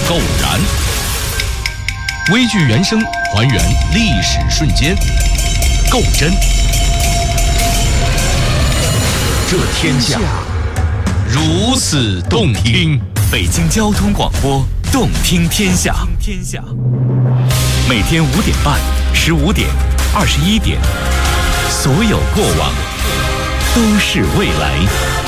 购燃，微剧原声还原历史瞬间，购真。这天下如此动听。 北京交通广播，动听天下。每天5点半、15点、21点，所有过往都是未来。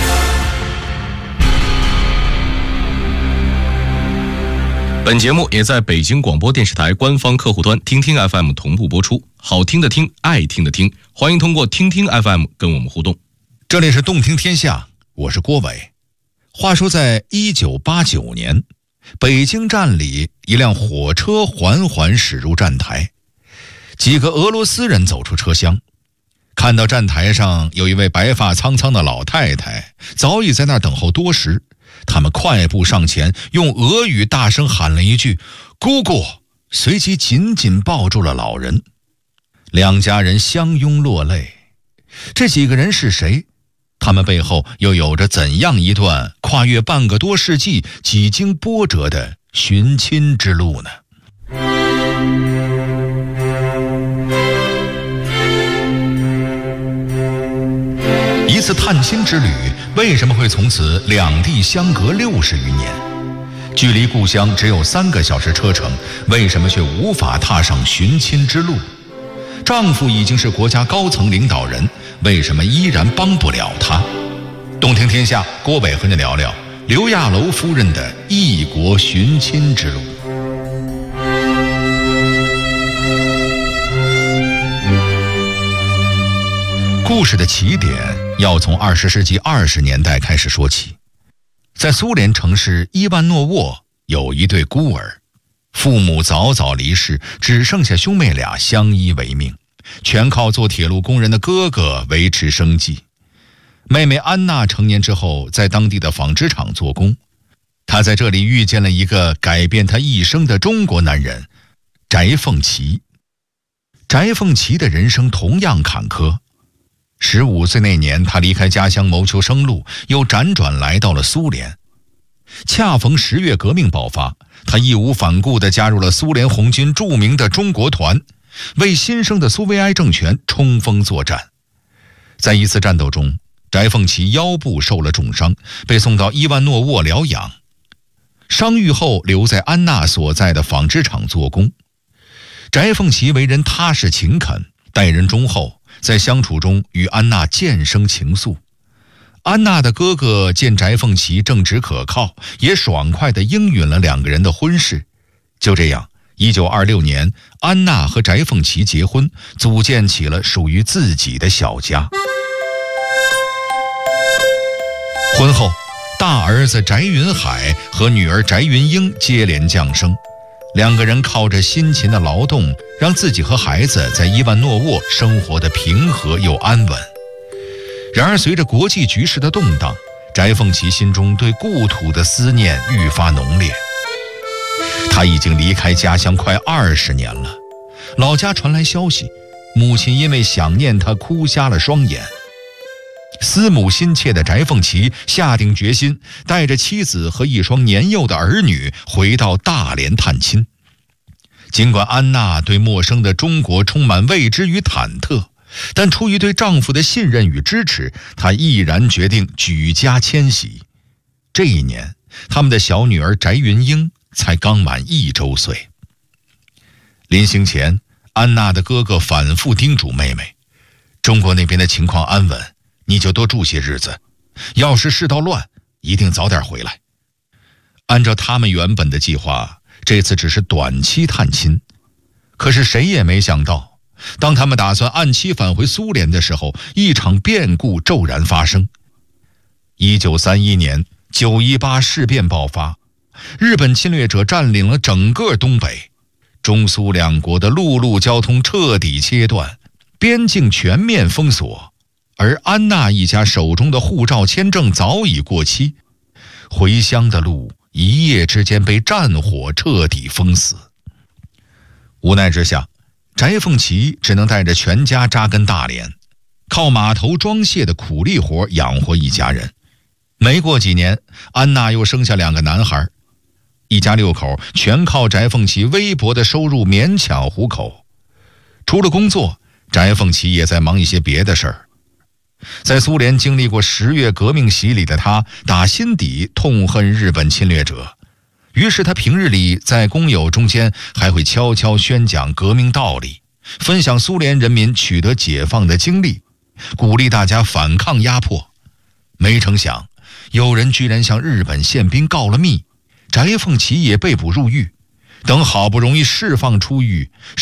本节目也在北京广播电视台官方客户端听听 FM 同步播出。好听的听，爱听的听，欢迎通过听听 FM 跟我们互动。 这里是动听天下，我是郭伟。话说在1989年，北京站里一辆火车缓缓驶入站台，几个俄罗斯人走出车厢，看到站台上有一位白发苍苍的老太太，早已在那儿等候多时。他们快步上前，用俄语大声喊了一句“姑姑”，随即紧紧抱住了老人。两家人相拥落泪。这几个人是谁？他们背后又有着怎样一段跨越半个多世纪、几经波折的寻亲之路呢？一次探亲之旅，为什么会从此两地相隔60余年？距离故乡只有3个小时车程，为什么却无法踏上寻亲之路？丈夫已经是国家高层领导人，为什么依然帮不了他？动听天下，郭伟和你聊聊刘亚楼夫人的异国寻亲之路。故事的起点要从20世纪20年代开始说起。在苏联城市伊万诺沃有一对孤儿，父母早早离世，只剩下兄妹俩相依为命，全靠做铁路工人的哥哥维持生计。妹妹安娜成年之后，在当地的纺织厂做工。她在这里遇见了一个改变她一生的中国男人翟凤岐。翟凤岐的人生同样坎坷。15岁那年，他离开家乡谋求生路，又辗转来到了苏联。恰逢10月革命爆发，他义无反顾地加入了苏联红军著名的中国团，为新生的苏维埃政权冲锋作战。在一次战斗中，翟凤岐腰部受了重伤，被送到伊万诺沃疗养。伤愈后留在安娜所在的纺织厂做工。翟凤岐为人踏实勤恳，待人忠厚，在相处中与安娜渐生情愫。安娜的哥哥见翟凤岐正直可靠，也爽快地应允了2个人的婚事。就这样，1926年，安娜和翟凤岐结婚，组建起了属于自己的小家。婚后，大儿子翟云海和女儿翟云英接连降生。2个人靠着辛勤的劳动，让自己和孩子在伊万诺沃生活得平和又安稳。然而随着国际局势的动荡，翟凤岐心中对故土的思念愈发浓烈。他已经离开家乡快20年了，老家传来消息，母亲因为想念他哭瞎了双眼。思母心切的翟凤岐下定决心，带着妻子和一双年幼的儿女回到大连探亲。尽管安娜对陌生的中国充满未知与忐忑，但出于对丈夫的信任与支持，她毅然决定举家迁徙。这一年，他们的小女儿翟云英才刚满1周岁。临行前，安娜的哥哥反复叮嘱妹妹，中国那边的情况安稳，你就多住些日子，要是世道乱，一定早点回来。按照他们原本的计划，这次只是短期探亲。可是谁也没想到，当他们打算按期返回苏联的时候，一场变故骤然发生。1931年918事变爆发，日本侵略者占领了整个东北，中苏2国的陆路交通彻底切断，边境全面封锁。而安娜一家手中的护照签证早已过期，回乡的路一夜之间被战火彻底封死。无奈之下，翟凤岐只能带着全家扎根大连，靠码头装卸的苦力活养活一家人。没过几年，安娜又生下2个男孩。 一家6口全靠翟凤岐微薄的收入勉强糊口。除了工作，翟凤岐也在忙一些别的事儿。在苏联经历过10月革命洗礼的他，打心底痛恨日本侵略者。于是他平日里在工友中间还会悄悄宣讲革命道理，分享苏联人民取得解放的经历，鼓励大家反抗压迫。没成想，有人居然向日本宪兵告了密，翟凤岐也被捕入狱。等好不容易释放出狱，